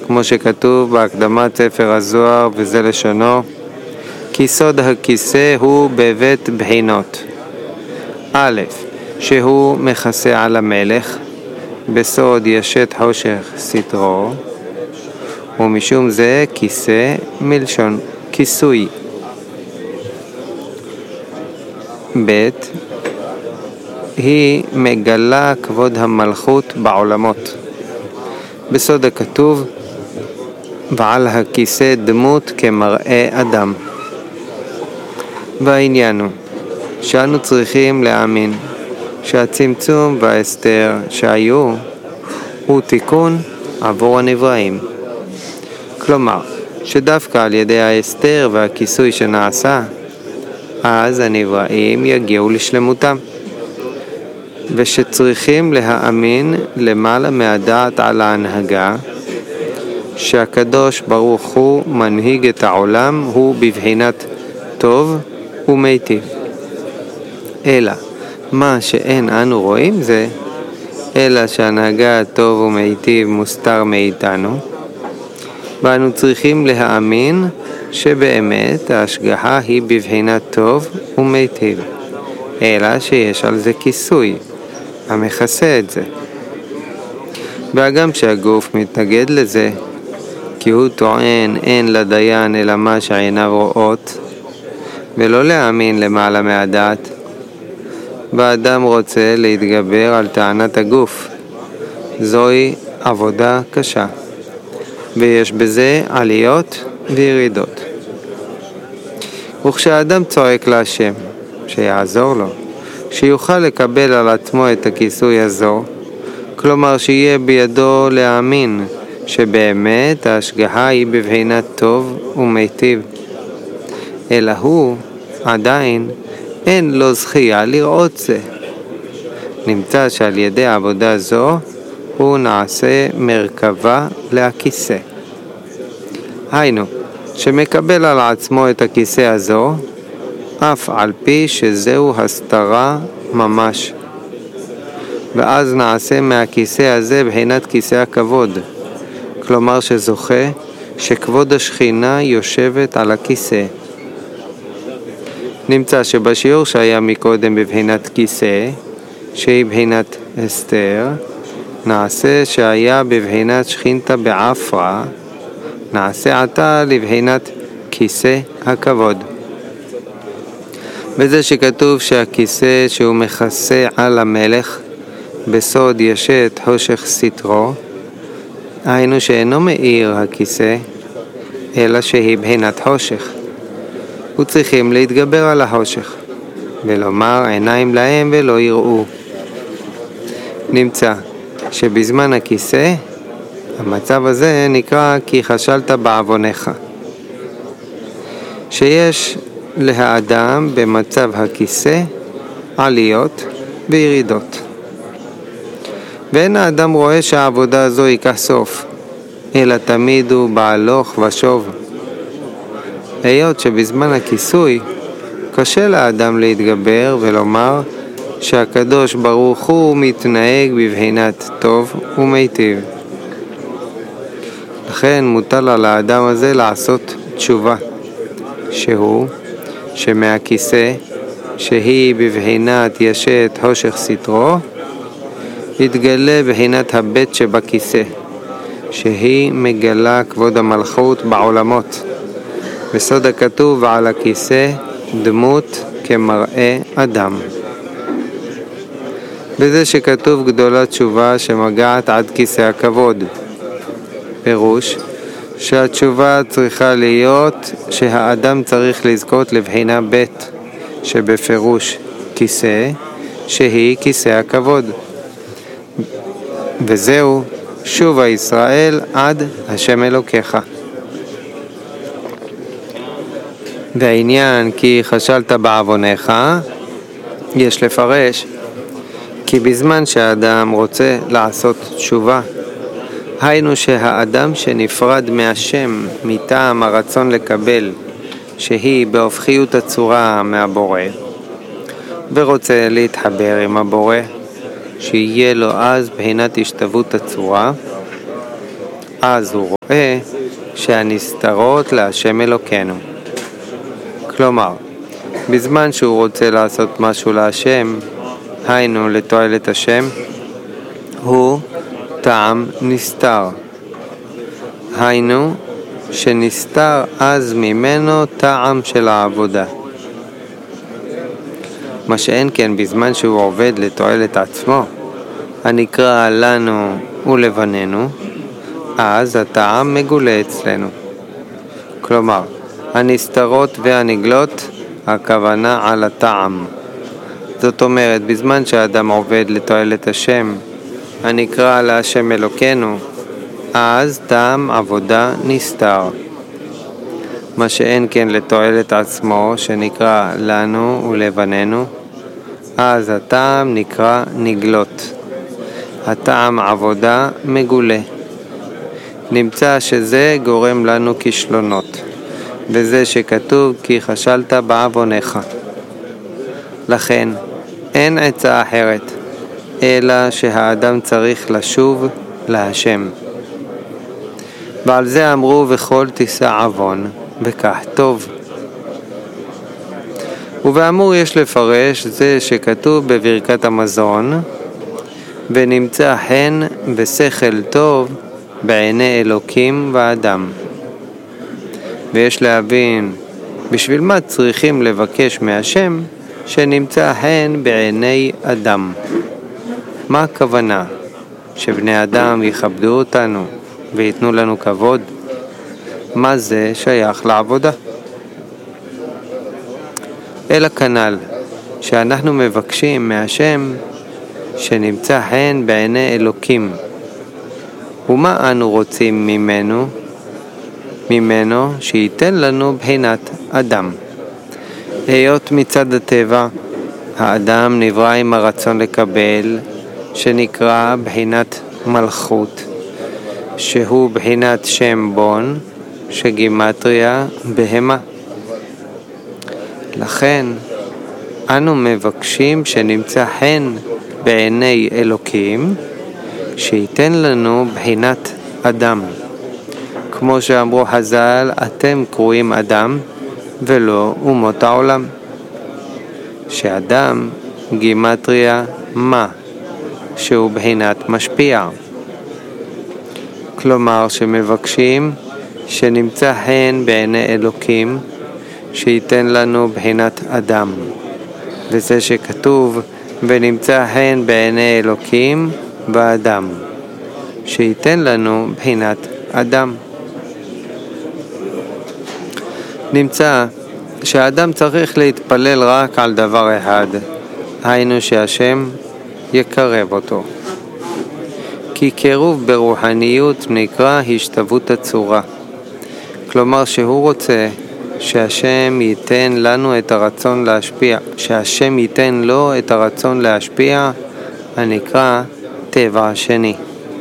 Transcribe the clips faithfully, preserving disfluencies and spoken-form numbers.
כמו שכתוב בהקדמת ספר הזוהר, וזה לשונו: כי סוד הכיסא הוא בבית בחינות. א', שהוא מכסה על המלך, בסוד ישת חושך סתרו, ומשום זה כיסא מלשון כיסוי. ב', היא מגלה כבוד המלכות בעולמות, בסוד הכתוב: ועל הכיסא דמות כמראה אדם. והעניין הוא שאנו צריכים להאמין שהצמצום וההסתר שהיו הוא תיקון עבור הנבראים. כלומר, שדווקא על ידי ההסתר והכיסוי שנעשה, אז הנבראים יגיעו לשלמותם, ושצריכים להאמין למעלה מהדעת על ההנהגה, שהקדוש ברוך הוא מנהיג את העולם, הוא בבחינת טוב ומיטיב. אלא מה שאין אנו רואים זה, אלא שהנהגה טוב ומיטיב מוסתר מאיתנו, ואנו צריכים להאמין שבאמת ההשגחה היא בבחינת טוב ומיטיב, אלא שיש על זה כיסוי המכסה את זה. והגם שהגוף מתנגד לזה, כי הוא טוען אין לדיין אלא מה שעיניו רואות, ולא להאמין למעלה מהדעת, והאדם רוצה להתגבר על טענת הגוף. זוהי עבודה קשה, ויש בזה עליות וירידות. וכשהאדם צועק להשם שיעזור לו, שיוכל לקבל על עצמו את הכיסוי הזו, כלומר שיהיה בידו להאמין שבאמת ההשגחה היא בבחינת טוב ומיטיב, אלא הוא עדיין אין לו זכייה לראות זה. נמצא שעל ידי העבודה זו הוא נעשה מרכבה לכיסא. היינו, שמקבל על עצמו את הכיסא הזו, אף על פי שזהו הסתרה ממש. ואז נעשה מהכיסא הזה בחינת כיסא הכבוד, כלומר שזוכה שכבוד השכינה יושבת על הכיסא. נמצא שבשיעור שהיה מקודם בבחינת כיסא, שהיא בחינת הסתר, נעשה שהיה בבחינת שכינתה בעפרה, נעשה עתה לבחינת כיסא הכבוד. וזה שכתוב שהכיסא שהוא מכסה על המלך, בסוד ישת חושך סתרו, היינו שאינו מאיר הכיסא, אלא שהיא בחינת חושך. וצריכים להתגבר על החושך, ולומר עיניים להם ולא יראו. נמצא שבזמן הכיסא, המצב הזה נקרא כי חשלת בעוונך. שיש להאדם במצב הכיסא עליות וירידות. ואין האדם רואה שהעבודה הזו ייקח סוף, אלא תמיד הוא בהלוך ושוב. היות שבזמן הכיסוי קשה לאדם להתגבר ולומר שהקדוש ברוך הוא מתנהג בבחינת טוב ומיטיב. לכן מוטל על האדם הזה לעשות תשובה, שהוא שמהכיסא שהיא בבחינת ישת חושך סתרו, יתגלה בחינת הבית שבכיסא, שהיא מגלה כבוד המלכות בעולמות, בסוד הכתוב: ועל הכיסא דמות כמראה אדם. בזה שכתוב גדולה תשובה שמגעת עד כיסא הכבוד, פירוש שהתשובה צריכה להיות שהאדם צריך לזכות לבחינה בית, שבפירוש כיסא, שהיא כיסא הכבוד. וזהו שובה ישראל עד השם אלוקיך. והעניין כי חשלת בעוונך, יש לפרש כי בזמן שהאדם רוצה לעשות תשובה, היינו שהאדם שנפרד מהשם מטעם הרצון לקבל, שהיא בהופכיות הצורה מהבורא, ורוצה להתחבר עם הבורא, שיהיה לו אז בחינת השתוות הצורה, אז הוא רואה שהנסתרות להשם אלוקינו. כלומר, בזמן שהוא רוצה לעשות משהו להשם, היינו לתועלת השם, הוא טעם נסתר. היינו שנסתר אז ממנו טעם של העבודה. מה שאין כן בזמן שהוא עובד לתועלת עצמו, הנקרא לנו ולבנינו, אז הטעם מגולה אצלנו. כלומר, הנסתרות והנגלות, הכוונה על הטעם. זאת אומרת, בזמן שהאדם עובד לתועלת השם, הנקרא להשם אלוקינו, אז טעם עבודה נסתר. מה שאין כן לתועלת עצמו, שנקרא לנו ולבנינו, אז הטעם נקרא נגלות. הטעם עבודה מגולה. נמצא שזה גורם לנו כישלונות, וזה שכתוב כי חשלת בעווניך. לכן אין עצה אחרת, אלא שהאדם צריך לשוב להשם. ועל זה אמרו וכל תישא עוון, וכך טוב. ובאמור יש לפרש זה שכתוב בברכת המזון, ונמצא חן ושכל טוב בעיני אלוקים ואדם. ויש להבין בשביל מה צריכים לבקש מהשם שנמצא חן בעיני אדם. מה הכוונה? שבני אדם יכבדו אותנו ויתנו לנו כבוד? מה זה שייך לעבודה? אלא כנ"ל, שאנחנו מבקשים מהשם שנמצא חן בעיני אלוקים. ומה אנו רוצים ממנו? ממנו שייתן לנו בחינת אדם. היות מצד הטבע, האדם נברא עם הרצון לקבל, שנקרא בחינת מלכות, שהוא בחינת שם בון, שגימטריה בהמה. לכן אנו מבקשים שנמצא חן בעיני אלוקים, שייתן לנו בחינת אדם. כמו שאמרו חז"ל, אתם קרואים אדם ולא אומות העולם. שאדם גימטריה מה, שהוא בחינת משפיע. כלומר שמבקשים שנמצא חן בעיני אלוקים, שייתן לנו בחינת אדם. וזה שכתוב ונמצא חן בעיני אלוקים ואדם, שייתן לנו בחינת אדם. נמצא שהאדם צריך להתפלל רק על דבר אחד, היינו שהשם יקרב אותו. כי קירוב ברוחניות נקרא השתוות הצורה. כלומר שהוא רוצה שהשם ייתן לנו את הרצון להשפיע, שהשם ייתן לו את הרצון להשפיע, הנקרא טבע שני.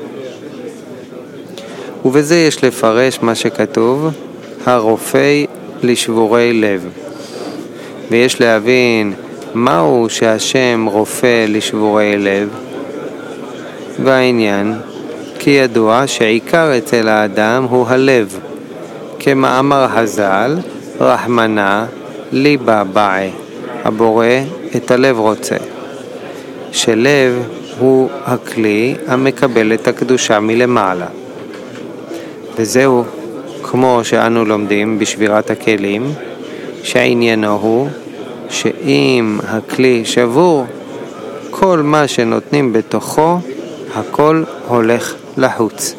ובזה יש לפרש מה שכתוב, הרופא לשבורי לב. ויש להבין מהו שהשם רופא לשבורי לב. והעניין, כי ידוע שעיקר אצל האדם הוא הלב. כמאמר חז"ל, רחמנא ליבא בעי, הבורא את הלב רוצה. שלב הוא הכלי המקבל את הקדושה מלמעלה. וזהו, כמו שאנו לומדים בשבירת הכלים, שעניינו הוא שאם הכלי שבור, כל מה שנותנים בתוכו, הכל הולך לחוץ.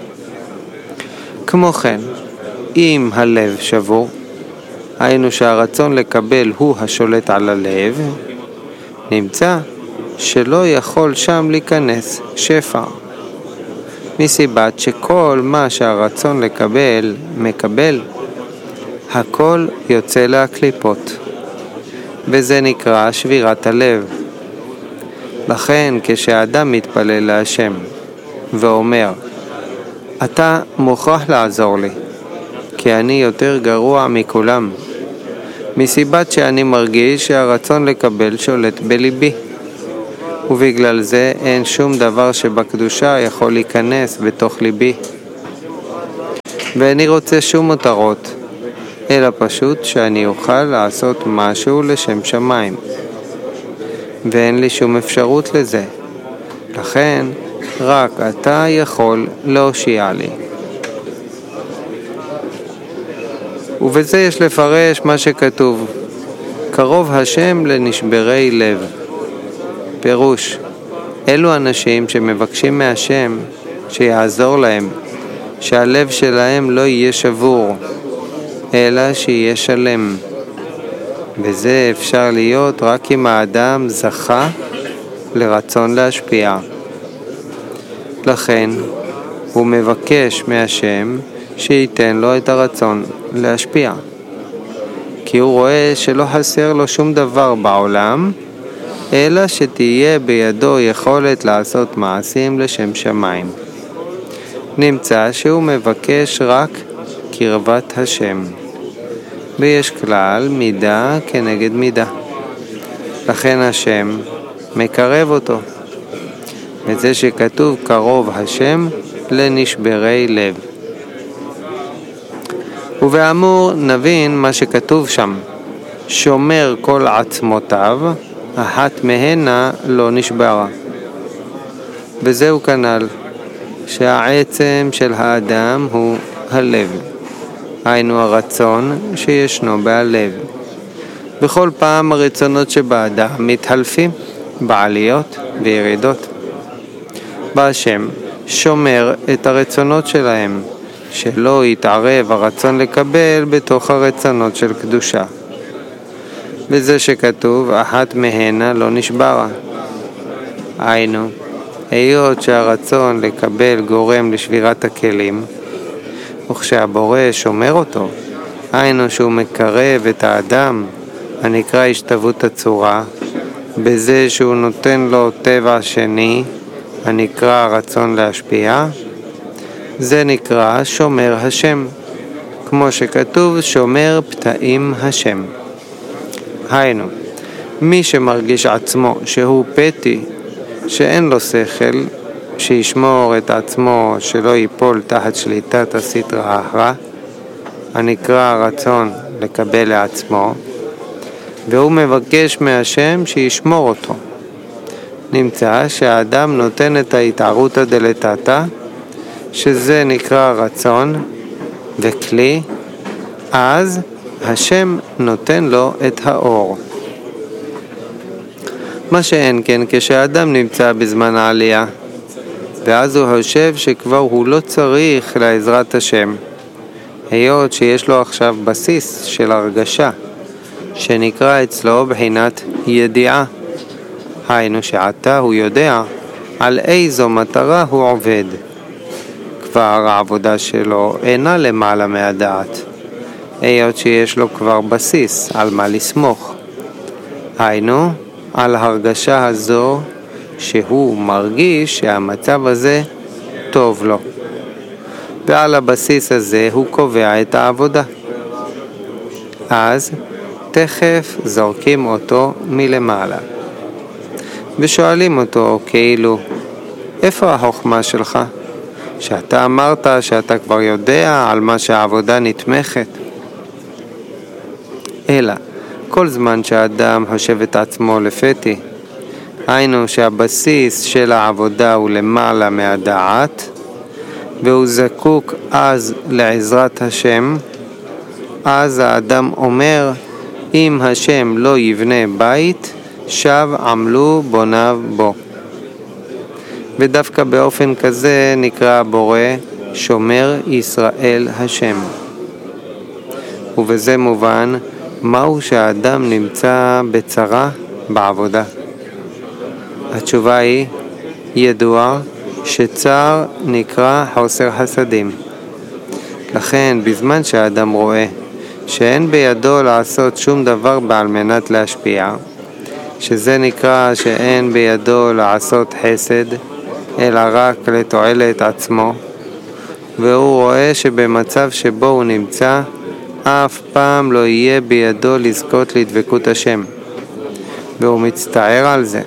כמו כן, אם הלב שבור, היינו שהרצון לקבל הוא השולט על הלב, נמצא שלא יכול שם להיכנס שפע. מסיבת שכל מה שהרצון לקבל מקבל, הכל יוצא להקליפות. וזה נקרא שבירת הלב. לכן כשאדם מתפלל להשם ואומר, אתה מוכרח לעזור לי, כי אני יותר גרוע מכולם, מסיבת שאני מרגיש שהרצון לקבל שולט בליבי, ובגלל זה אין שום דבר שבקדושה יכול להיכנס בתוך ליבי. ואיני רוצה שום מותרות, אלא פשוט שאני אוכל לעשות משהו לשם שמיים. ואין לי שום אפשרות לזה. לכן, רק אתה יכול להושיע לי. ובזה יש לפרש מה שכתוב, קרוב השם לנשברי לב. פירוש, אלו אנשים שמבקשים מהשם שיעזור להם, שהלב שלהם לא יהיה שבור, אלא שיהיה שלם. וזה אפשר להיות רק אם האדם זכה לרצון להשפיע. לכן הוא מבקש מהשם שייתן לו את הרצון להשפיע. כי הוא רואה שלא חסר לו שום דבר בעולם, אלא שתהיה בידו יכולת לעשות מעשים לשם שמיים. נמצא שהוא מבקש רק קרבת השם. ויש כלל מידה כנגד מידה. לכן השם מקרב אותו. וזה שכתוב קרוב השם לנשברי לב. ובאמור נבין מה שכתוב שם. שומר כל עצמותיו, אחת מהנה לא נשברה. וזהו כנ"ל, שהעצם של האדם הוא הלב. היינו הרצון שישנו בהלב. בכל פעם הרצונות שבאדם מתחלפים בעליות וירידות. בהשם שומר את הרצונות שלהם, שלא יתערב הרצון לקבל בתוך הרצונות של קדושה. וזה שכתוב, אחת מהנה לא נשברה. היינו, היות שהרצון לקבל גורם לשבירת הכלים, וכשהבורא שומר אותו, היינו שהוא מקרב את האדם, הנקרא השתוות הצורה, בזה שהוא נותן לו טבע שני, הנקרא הרצון להשפיע, זה נקרא שומר השם, כמו שכתוב שומר פתאים השם. היינו, מי שמרגיש עצמו שהוא פתי, שאין לו שכל, שישמור את עצמו שלא ייפול תחת שליטת הסטרא אחרא, הנקרא הרצון לקבל לעצמו, והוא מבקש מהשם שישמור אותו. נמצא שהאדם נותן את ההתערותא דלתתא, שזה נקרא רצון וכלי, אז השם נותן לו את האור. מה שאין כן כשהאדם נמצא בזמן העלייה, ואז הוא חושב שכבר הוא לא צריך לעזרת השם, היות שיש לו עכשיו בסיס של הרגשה, שנקרא אצלו בחינת ידיעה. היינו שעתה הוא יודע על איזו מטרה הוא עובד. כבר העבודה שלו אינה למעלה מהדעת, היות שיש לו כבר בסיס על מה לסמוך. היינו, על הרגשה הזו שהוא מרגיש שהמצב הזה טוב לו. ועל הבסיס הזה הוא קובע את העבודה. אז תכף זורקים אותו מלמעלה. ושואלים אותו כאילו, איפה החוכמה שלך? שאתה אמרת שאתה כבר יודע על מה שהעבודה נתמכת. אלא, כל זמן שהאדם חושב את עצמו לפתי, היינו שהבסיס של העבודה הוא למעלה מהדעת, והוא זקוק אז לעזרת השם, אז האדם אומר, אם השם לא יבנה בית, שב עמלו בוניו בו. ודווקא באופן כזה נקרא הבורא שומר ישראל השם. ובזה מובן מהו שהאדם נמצא בצרה בעבודה. התשובה היא ידוע שצער נקרא חוסר חסדים. לכן בזמן שהאדם רואה שאין בידו לעשות שום דבר בעל מנת להשפיע, שזה נקרא שאין בידו לעשות חסד, אלא רק לתועלת עצמו, והוא רואה שבמצב שבו הוא נמצא, אף פעם לא יהיה בידו לזכות לדבקות השם, והוא מצטער על זה.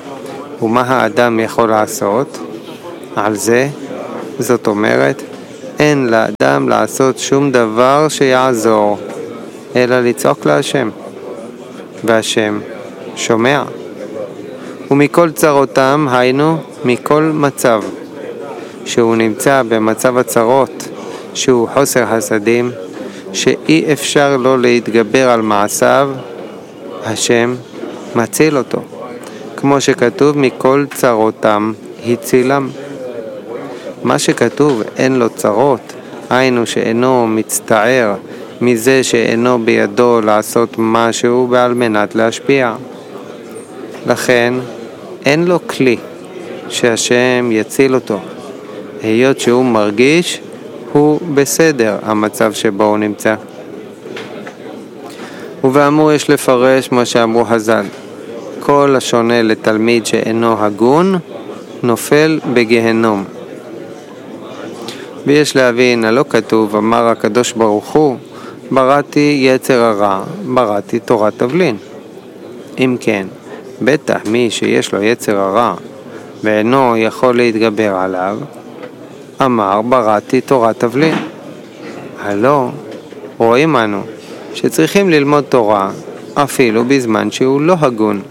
ומה האדם יכול לעשות על זה? זאת אומרת, אין לאדם לעשות שום דבר שיעזור, אלא לצעוק להשם. והשם שומע. ומכל צרותם, היינו, מכל מצב, שהוא נמצא במצב הצרות, שהוא חוסר חסדים, שאי אפשר לו להתגבר על מעשיו, השם מציל אותו. כמו שכתוב, מכל צרותם הצילם. מה שכתוב, אין לו צרות, היינו שאינו מצטער מזה שאינו בידו לעשות משהו בעל מנת להשפיע. לכן אין לו כלי שהשם יציל אותו, היות שהוא מרגיש הוא בסדר המצב שבו הוא נמצא. ובאמור יש לפרש מה שאמרו חז"ל, כל השונה לתלמיד שאינו הגון נופל בגהנום. ויש להבין, הלא כתוב, אמר הקדוש ברוך הוא, בראתי יצר הרע, בראתי תורת תבלין. אם כן, בטח מי שיש לו יצר הרע ואינו יכול להתגבר עליו, אמר בראתי תורת תבלין. הלא, רואים אנו שצריכים ללמוד תורה אפילו בזמן שהוא לא הגון.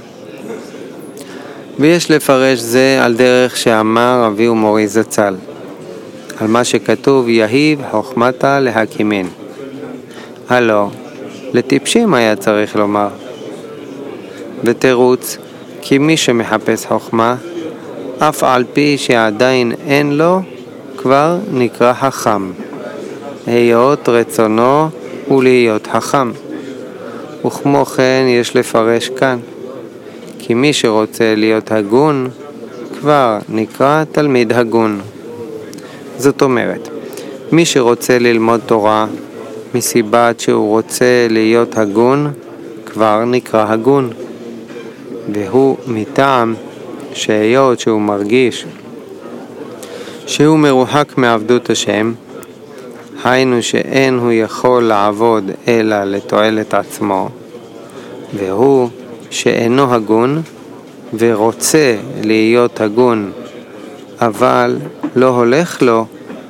ויש לפרש זה על דרך שאמר אבי ומורי זצ"ל, על מה שכתוב יהיב חוכמתה להקימין. הלא, לטיפשים היה צריך לומר. ותירוץ, כי מי שמחפש חוכמה, אף על פי שעדיין אין לו, כבר נקרא חכם. היות רצונו ולהיות חכם. וכמו כן יש לפרש כאן, כי מי שרוצה להיות הגון, כבר נקרא תלמיד הגון. זאת אומרת, מי שרוצה ללמוד תורה, מסיבת שהוא רוצה להיות הגון, כבר נקרא הגון. והוא מטעם שהיות שהוא מרגיש שהוא מרוחק מעבדות השם, היינו שאין הוא יכול לעבוד אלא לתועלת עצמו, והוא שאינו הגון ורוצה להיות הגון אבל לא הולך לו,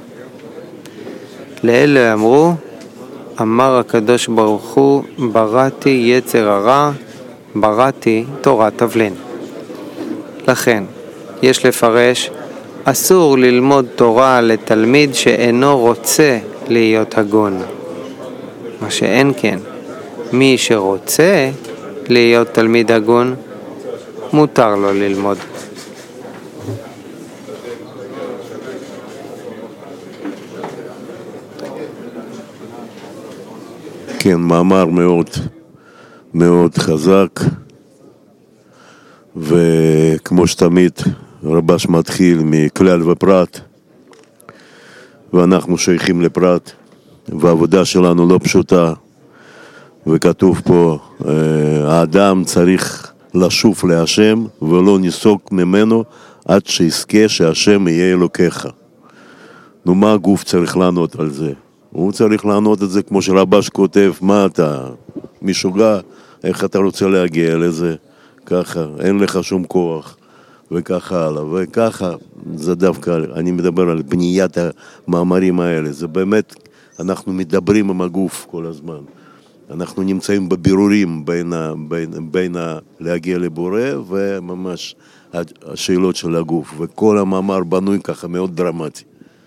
לאלה אמרו, אמר הקדוש ברוך הוא, בראתי יצר הרע, בראתי תורת תבלין. לכן, יש לפרש, אסור ללמוד תורה לתלמיד שאינו רוצה להיות הגון. מה שאין כן, מי שרוצה להיות תלמיד הגון, מותר לו ללמוד. כן, מאמר מאוד מאוד חזק, וכמו שתמיד רבש מתחיל מכלל ופרט, ואנחנו שייכים לפרט, והעבודה שלנו לא פשוטה, וכתוב פה, האדם צריך לשוב להשם ולא ניסוק ממנו עד שיזכה שהשם יהיה אלוקיך. נו, מה הגוף צריך לענות על זה? הוא צריך לענות את זה כמו שרבש כותב, מה אתה משוגע, איך אתה רוצה להגיע לזה, ככה, אין לך שום כוח, וככה הלאה, וככה, זה דווקא, אני מדבר על בניית המאמרים האלה, זה באמת, אנחנו מדברים עם הגוף כל הזמן, אנחנו נמצאים בבירורים בין, בין, בין להגיע לבורא, וממש השאלות של הגוף, וכל המאמר בנוי ככה מאוד דרמטי.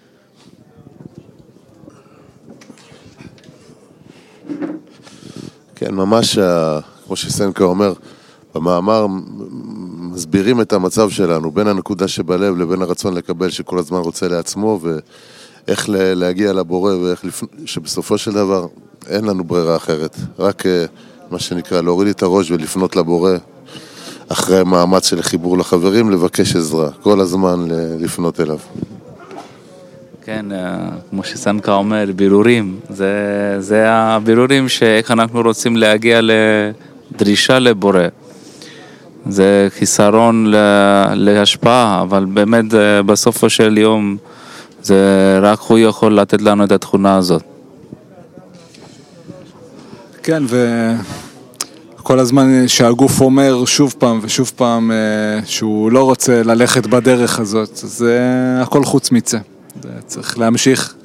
כן, ממש, כמו שסנקה אומר, במאמר מסבירים את המצב שלנו, בין הנקודה שבלב לבין הרצון לקבל שכל הזמן רוצה לעצמו, ואיך להגיע לבורא, ואיך לפ... שבסופו של דבר אין לנו ברירה אחרת. רק מה שנקרא להוריד את הראש ולפנות לבורא, אחרי מאמץ של חיבור לחברים, לבקש עזרה, כל הזמן לפנות אליו. כן, כמו שסנקה אומר, בירורים, זה, זה הבירורים שאיך אנחנו רוצים להגיע לדרישה לבורא. זה חיסרון להשפעה, אבל באמת בסופו של יום, זה רק הוא יכול לתת לנו את התכונה הזאת. כן, וכל הזמן שהגוף אומר שוב פעם ושוב פעם שהוא לא רוצה ללכת בדרך הזאת, זה הכל חוץ מצה. צריך להמשיך